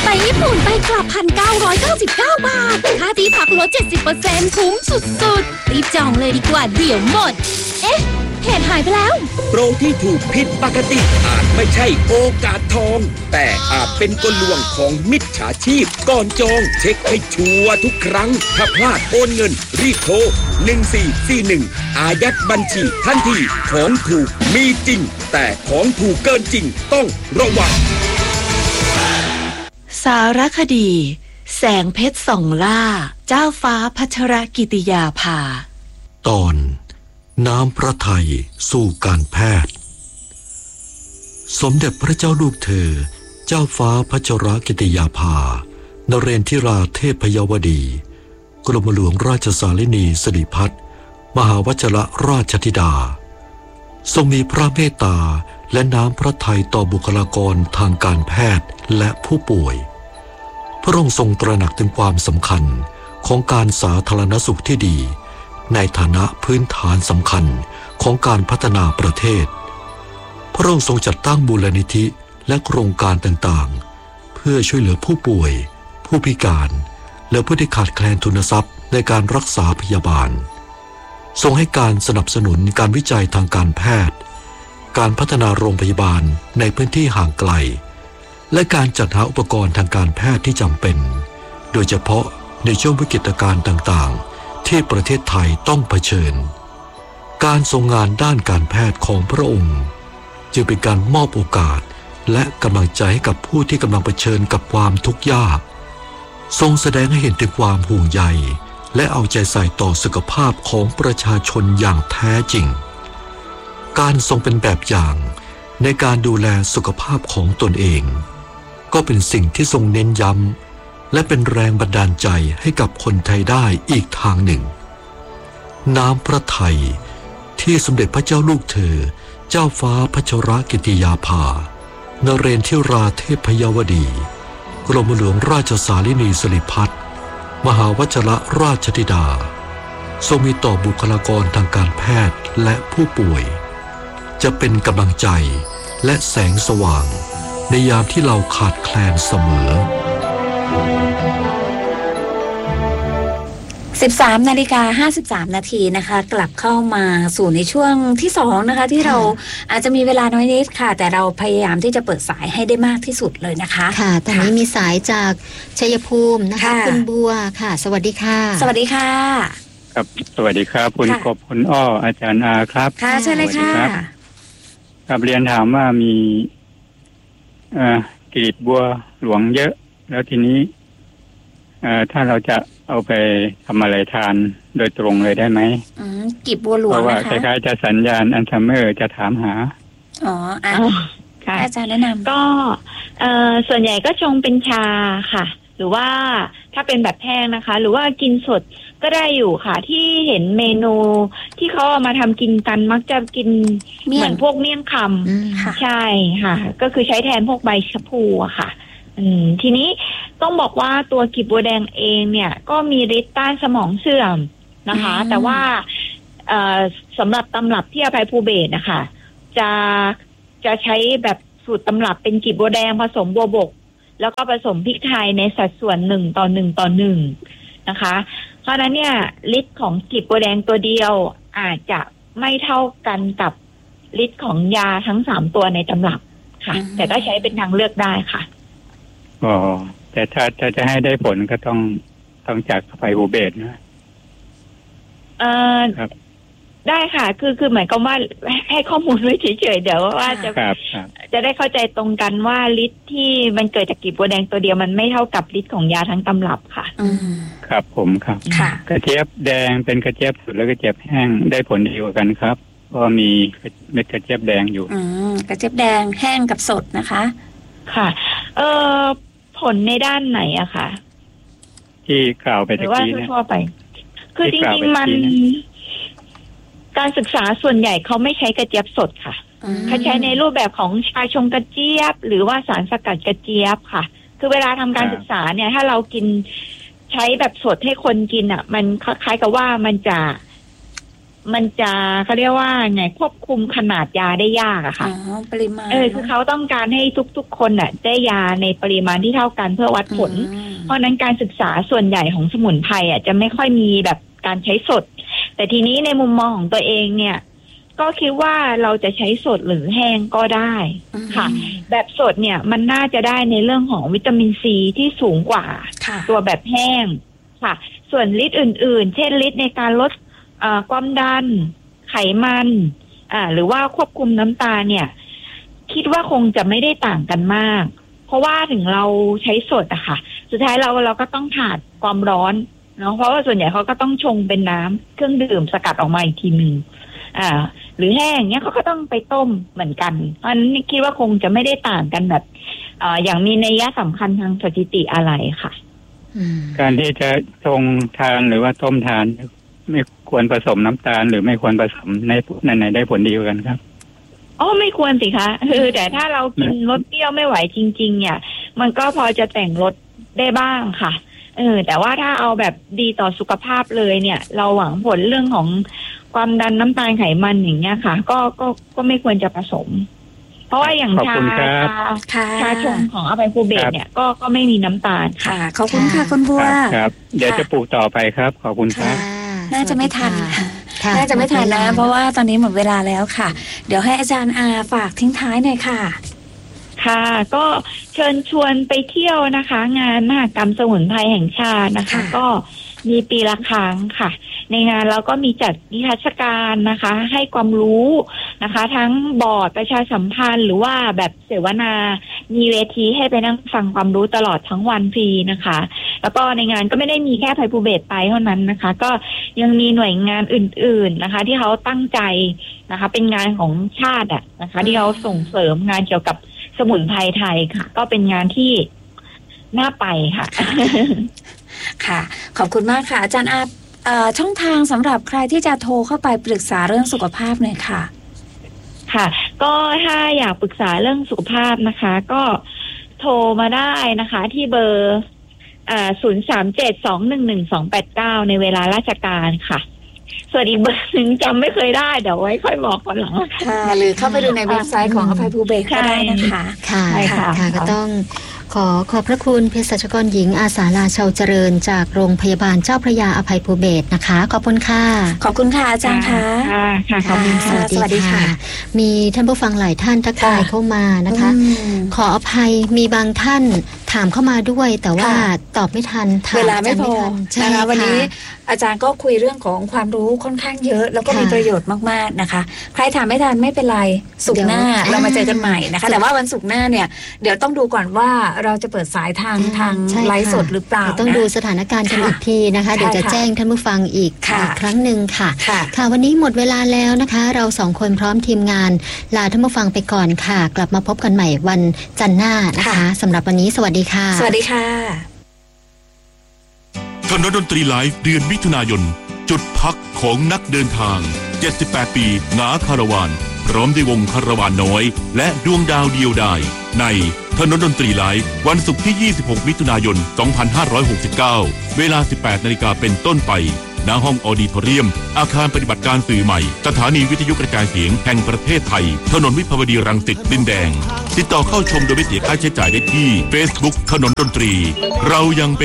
ไปญี่ปุ่นไปกลับ 1,999 บาทค่าที่พักลด 70% คุ้มสุดๆรีบจองเลยดีกว่าเดี๋ยวหมดเอ๊ะเหตุหายไปแล้วโปรที่ถูกผิดปกติอาจไม่ใช่โอกาสทองแต่อาจเป็นกลลวงของมิจฉาชีพก่อนจองเช็คให้ชัวร์ทุกครั้งถ้าพลาดโอนเงินรีบโทร1441อายัดบัญชีทันทีของถูกมีจริงแต่ของถูกเกินจริงต้องระวังสารคดีแสงเพชรส่องล่าเจ้าฟ้าพัชรกิติยาภาตอนน้ำพระทัยสู่การแพทย์สมเด็จพระเจ้าลูกเธอเจ้าฟ้าพัชรกิติยาภานเรนทิราเทพยวดีกรมหลวงราชสารินีสิริพัฒน์มหาวชิรราชธิดาทรงมีพระเมตตาและน้ำพระทัยต่อบุคลากรทางการแพทย์และผู้ป่วยพระองค์ทรงตระหนักถึงความสำคัญของการสาธารณสุขที่ดีในฐานะพื้นฐานสำคัญของการพัฒนาประเทศพระองค์ทรงจัดตั้งมูลนิธิและโครงการต่างๆเพื่อช่วยเหลือผู้ป่วยผู้พิการและผู้ที่ขาดแคลนทุนทรัพย์ในการรักษาพยาบาลทรงให้การสนับสนุนการวิจัยทางการแพทย์การพัฒนาโรงพยาบาลในพื้นที่ห่างไกลและการจัดหาอุปกรณ์ทางการแพทย์ที่จำเป็นโดยเฉพาะในช่วงวิกฤตการณ์ต่างๆที่ประเทศไทยต้องเผชิญการทรงงานด้านการแพทย์ของพระองค์จึงเป็นการมอบโอกาสและกำลังใจให้กับผู้ที่กำลังเผชิญกับความทุกข์ยากทรงแสดงให้เห็นถึงความห่วงใยและเอาใจใส่ต่อสุขภาพของประชาชนอย่างแท้จริงการทรงเป็นแบบอย่างในการดูแลสุขภาพของตนเองก็เป็นสิ่งที่ทรงเน้นย้ำและเป็นแรงบันดาลใจให้กับคนไทยได้อีกทางหนึ่งน้ำพระทัยที่สมเด็จพระเจ้าลูกเธอเจ้าฟ้าพัชรกิติยาภานเรนทิราเทพยวดีกรมหลวงราชสารินีสิริพัฒน์มหาวชิรราชธิดาทรงมีต่อบุคลากรทางการแพทย์และผู้ป่วยจะเป็นกำลังใจและแสงสว่างในยามที่เราขาดแคลนเสมอ 13:53 นาทีนะคะกลับเข้ามาสู่ในช่วงที่2นะคะที่เราอาจจะมีเวลาน้อยนิดค่ะแต่เราพยายามที่จะเปิดสายให้ได้มากที่สุดเลยนะคะค่ะตอนนี้มีสายจากชัยภูมินะคะคุณบัวค่ะสวัสดีค่ะสวัสดีค่ะครับสวัสดีครับคุณกบคุณอ้ออาจารย์อาครับค่ะใช่เลยค่ะครับเรียนถามว่ามีกลีบบัวหลวงเยอะแล้วทีนี้ถ้าเราจะเอาไปทำอะไรทานโดยตรงเลยได้ไหมกลีบบัวหลวงเพราะว่าคล้ายๆจะสัญญาณอัลไซเมอร์จะถามหาค่ะอาจารย์แนะนำก็ส่วนใหญ่ก็ชงเป็นชาค่ะหรือว่าถ้าเป็นแบบแห้งนะคะหรือว่ากินสดก็ได้อยู่ค่ะที่เห็นเมนูที่เขาเอามาทำกินกันมักจะกินเหมือนพวกเมี่ยงคำใช่ค่ะก็คือใช้แทนพวกใบชะพูอะค่ะทีนี้ต้องบอกว่าตัวกลีบบัวแดงเองเนี่ยก็มีฤทธิ์ต้านสมองเสื่อมนะคะแต่ว่าสำหรับตำรับที่อภัยภูเบศรนะคะจะใช้แบบสูตรตำรับเป็นกลีบบัวแดงผสมบัวบกแล้วก็ผสมพริกไทยในสัดส่วน1:1นะคะเพราะนั้นเนี่ยฤทธิ์ของกลีบบัวแดงตัวเดียวอาจจะไม่เท่ากันกับฤทธิ์ของยาทั้ง3ตัวในตำรับค่ะแต่ก็ใช้เป็นทางเลือกได้ค่ะอ๋อแต่ถ้าจะให้ได้ผลก็ต้องจากอภัยภูเบศรนะครับได้ค่ะคือหมายความว่าให้ข้อมูลไว้เฉยๆเดี๋ยวว่าจะได้เข้าใจตรงกันว่าฤทธิ์ที่มันเกิดจากกลีบบัวแดงตัวเดียวมันไม่เท่ากับฤทธิ์ของยาทั้งตำรับค่ะครับผมครับกระเจี๊ยบแดงเป็นกระเจี๊ยบสดและกระเจี๊ยบแห้งได้ผลดีกว่ากันครับเพราะมีเม็ดกระเจี๊ยบแดงอยู่กระเจี๊ยบแดงแห้งกับสดนะคะค่ะผลในด้านไหนอะค่ะที่กล่าวไปตะกี้เนี่ยทั่วไปคือจริงๆมันการศึกษาส่วนใหญ่เขาไม่ใช้กระเจี๊ยบสดค่ะเขาใช้ในรูปแบบของชาชงกระเจี๊ยบหรือว่าสารสกัดกระเจี๊ยบค่ะคือเวลาทำการศึกษาเนี่ยถ้าเรากินใช้แบบสดให้คนกินอ่ะมันคล้ายๆกับว่ามันจะมันจะเขาเรียกว่าไงควบคุมขนาดยาได้ยากอะค่ะปริมาณคือเขาต้องการให้ทุกๆคนน่ะได้ยาในปริมาณที่เท่ากันเพื่อวัดผลเพราะนั้นการศึกษาส่วนใหญ่ของสมุนไพรจะไม่ค่อยมีแบบการใช้สดแต่ทีนี้ในมุมมองของตัวเองเนี่ยก็คิดว่าเราจะใช้สดหรือแห้งก็ได้ค่ะแบบสดเนี่ยมันน่าจะได้ในเรื่องของวิตามินซีที่สูงกว่าตัวแบบแห้งค่ะส่วนฤทธิ์อื่นๆเช่นฤทธิ์ในการลดความดันไขมันหรือว่าควบคุมน้ำตาลเนี่ยคิดว่าคงจะไม่ได้ต่างกันมากเพราะว่าถึงเราใช้สดอะค่ะสุดท้ายเราก็ต้องผ่านความร้อนเนาะเพราะว่าส่วนใหญ่เขาก็ต้องชงเป็นน้ำเครื่องดื่มสกัดออกมาอีกทีนึงหรือแห้งเนี้ยเขาก็ต้องไปต้มเหมือนกันเพราะฉะนั้นคิดว่าคงจะไม่ได้ต่างกันแบบอย่างมีนัยสำคัญทางสถิติอะไรค่ะการที่จะชงทานหรือว่าต้มทานไม่ควรผสมน้ำตาลหรือไม่ควรผสมในไหนได้ผลดีกว่ากันครับไม่ควรสิคะแต่ถ้าเรากินรสเปรี้ยวไม่ไหวจริงๆเนี่ยมันก็พอจะแต่งรสได้บ้างค่ะแต่ว่าถ้าเอาแบบดีต่อสุขภาพเลยเนี่ยเราหวังผลเรื่องของความดันน้ำตาลไขมันอย่างเงี้ยค่ะก็ไม่ควรจะผสมเพราะว่าอย่างชาชงของอภัยภูเบศเนี่ยก็ไม่มีน้ำตาลค่ะขอบคุณค่ะคุณบัวครับเดี๋ยวจะปลูกต่อไปครับขอบคุณครับน่าจะไม่ทันน่าจะไม่ทันนะเพราะว่าตอนนี้หมดเวลาแล้วค่ะเดี๋ยวให้อาจารย์อาฝากทิ้งท้ายหน่อยค่ะค่ะก็เชิญชวนไปเที่ยวนะคะงานมหกรรมสมุนไพรแห่งชาตินะคะก็มีปีละครั้งค่ะในงานเราก็มีจัดนิทรรศการนะคะให้ความรู้นะคะทั้งบอร์ดประชาสัมพันธ์หรือว่าแบบเสวนามีเวทีให้ไปนั่งฟังความรู้ตลอดทั้งวันฟรีนะคะแล้วก็ในงานก็ไม่ได้มีแค่ภัยภูเบศไปเท่านั้นนะคะก็ยังมีหน่วยงานอื่นๆนะคะที่เขาตั้งใจนะคะเป็นงานของชาตินะคะที่เขาส่งเสริมงานเกี่ยวกับสมุนไพรไทยค่ะก็เป็นงานที่น่าไปค่ะค่ะขอบคุณมากค่ะอาจารย์อาช่องทางสำหรับใครที่จะโทรเข้าไปปรึกษาเรื่องสุขภาพหน่อยค่ะค่ะก็ถ้าอยากปรึกษาเรื่องสุขภาพนะคะก็โทรมาได้นะคะที่เบอร์037211289ในเวลาราชการค่ะส่วนอีกเบอร์นึงจำไม่เคยได้เดี๋ยวไว้ค่อยบอกก่อนหลังค่ะหรือเข้าไปดูในเว็บไซต์ของอภัยภูเบศก็ได้นะคะค่ะก็ต้องขอบพระคุณเภสัชกรหญิงอาสาลาชาวเจริญจากโรงพยาบาลเจ้าพระยาอภัยภูเบศรนะคะขอบคุณค่ะขอบคุณค่ะอาจารย์ค่ะขอบคุณสวัสดีค่ะมีท่านผู้ฟังหลายท่านทักทายเข้ามานะคะขออภัยมีบางท่านถามเข้ามาด้วยแต่ว่าตอบไม่ทันเวลาไม่พอนะคะวันนี้อาจารย์ก็คุยเรื่องของความรู้ค่อนข้างเยอะแล้วก็มีประโยชน์มากๆนะคะใครถามไม่ทันไม่เป็นไรศุกร์หน้าเรามาเจอกันใหม่นะคะแต่ว่าวันศุกร์หน้าเนี่ยเดี๋ยวต้องดูก่อนว่าเราจะเปิดสายทางไลฟ์สดหรือเปล่าต้องดูสถานการณ์กันอีกทีนะคะเดี๋ยวจะแจ้งท่านผู้ฟังอีกครั้งหนึ่งค่ะค่ะวันนี้หมดเวลาแล้วนะคะเราสองคนพร้อมทีมงานลาท่านผู้ฟังไปก่อนค่ะกลับมาพบกันใหม่วันจันทร์หน้านะคะสำหรับวันนี้สวัสดีค่ะสวัสดีค่ะถนนดนตรีไลฟ์เดือนมิถุนายนจุดพักของนักเดินทาง78ปีหงาคาราวานพร้อมด้วยวงคาราวานน้อยและดวงดาวเดียวดายในถนนดนตรีไลฟ์วันศุกร์ที่26มิถุนายน2569เวลา 18 นาฬิกาเป็นต้นไปณห้องออดิทอเรียมอาคารปฏิบัติการสื่อใหม่สถานีวิทยุกระจายเสียงแห่งประเทศไทยถนนวิภาวดีรังสิตดินแดงติดต่อเข้าชมโดยไม่เสียค่าใช้จ่ายได้ที่ Facebook ถนนดนตรีเรายังเป็น